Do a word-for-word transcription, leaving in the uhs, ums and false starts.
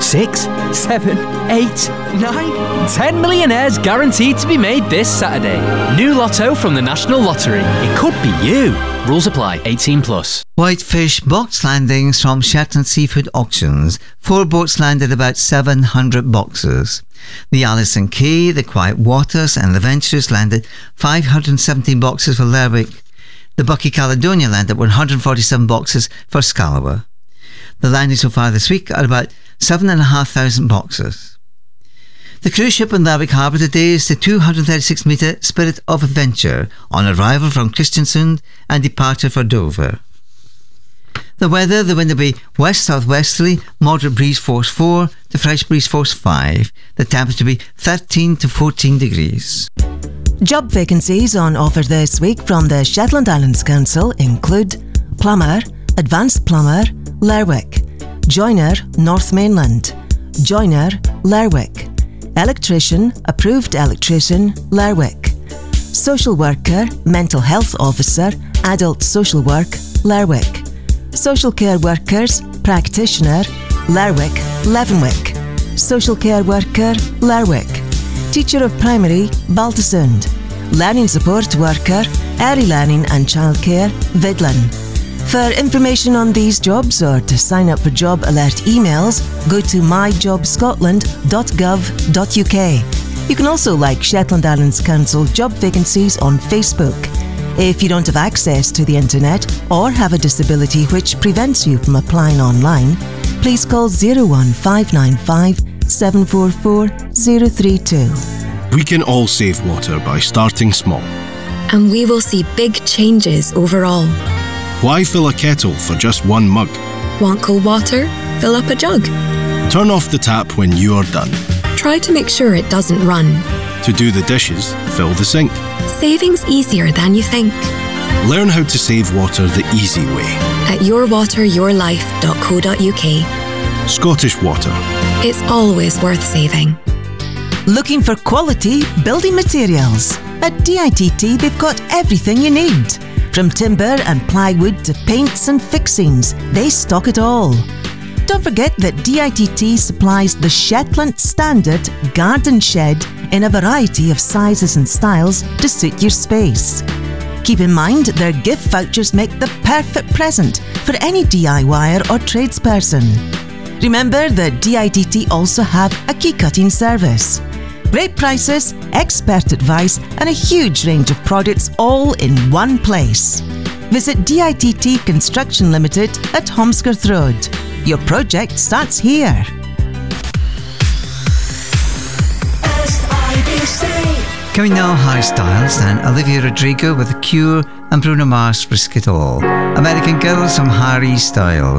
Six, seven, eight, nine, ten millionaires guaranteed to be made this Saturday. New lotto from the National Lottery. It could be you. Rules apply. eighteen plus. Whitefish box landings from Shetland Seafood Auctions. Four boats landed about seven hundred boxes. The Alison Key, the Quiet Waters and the Venturers landed five hundred seventeen boxes for Lerwick. The Bucky Caledonia landed one hundred forty-seven boxes for Scalawag. The landings so far this week are about seven thousand five hundred boxes. The cruise ship in Lerwick Harbour today is the two hundred thirty-six metre Spirit of Adventure on arrival from Kristiansund and departure for Dover. The weather, the wind will be west-southwesterly, moderate breeze force four to fresh breeze force five. The temperature will be thirteen to fourteen degrees. Job vacancies on offer this week from the Shetland Islands Council include plumber, advanced plumber, Lerwick, joiner, North Mainland, joiner, Lerwick, electrician, approved electrician, Lerwick, social worker, mental health officer, adult social work, Lerwick, social care workers, practitioner, Lerwick, Leavenwick, social care worker, Lerwick, teacher of primary, Baltusund, learning support worker, early learning and childcare, Vidlin. For information on these jobs or to sign up for job alert emails, go to my job scotland dot gov dot u k. You can also like Shetland Islands Council job vacancies on Facebook. If you don't have access to the internet or have a disability which prevents you from applying online, please call zero one five nine five seven four four zero three two. We can all save water by starting small. And we will see big changes overall. Why fill a kettle for just one mug? Want cold water? Fill up a jug. Turn off the tap when you are done. Try to make sure it doesn't run. To do the dishes, fill the sink. Saving's easier than you think. Learn how to save water the easy way. At your water your life dot co dot u k. Scottish Water. It's always worth saving. Looking for quality building materials? At D I T T they've got everything you need. From timber and plywood to paints and fixings, they stock it all. Don't forget that D I T T supplies the Shetland Standard Garden Shed in a variety of sizes and styles to suit your space. Keep in mind their gift vouchers make the perfect present for any DIYer or tradesperson. Remember that D I T T also have a key cutting service. Great prices, expert advice and a huge range of products all in one place. Visit D I T T Construction Limited at Holmskirth Road. Your project starts here. Coming now, Harry Styles and Olivia Rodrigo with The Cure and Bruno Mars' Risk It All. American Girls from Harry Styles.